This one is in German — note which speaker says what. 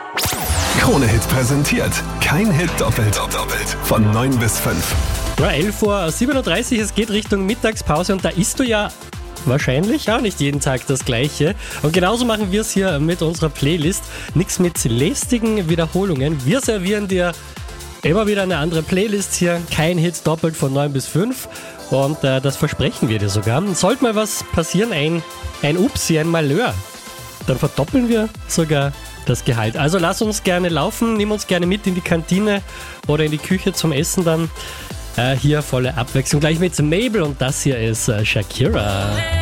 Speaker 1: Krone-Hit präsentiert. Kein Hit doppelt. Von 9 bis 5.
Speaker 2: Ja, 11:37 Uhr, es geht Richtung Mittagspause und da isst du ja wahrscheinlich auch nicht jeden Tag das Gleiche. Und genauso machen wir es hier mit unserer Playlist. Nichts mit lästigen Wiederholungen. Wir servieren dir immer wieder eine andere Playlist hier. Kein Hit doppelt von 9 bis 5. Und das versprechen wir dir sogar. Sollte mal was passieren, ein Upsi, ein Malheur, dann verdoppeln wir sogar das Gehalt. Also lass uns gerne laufen, nimm uns gerne mit in die Kantine oder in die Küche zum Essen dann. Hier volle Abwechslung gleich mit Mabel und das hier ist Shakira.